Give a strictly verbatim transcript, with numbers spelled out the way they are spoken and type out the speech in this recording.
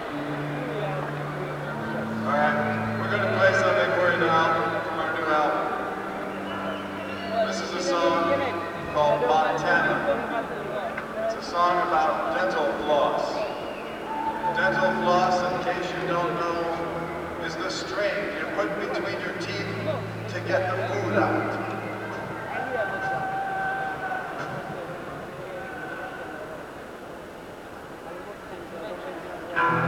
Alright, we're going to play something for you now from our new album. This is a song called Montana. It's a song about dental floss. Dental floss, in case you don't know, is the string you put between your teeth to get the food out.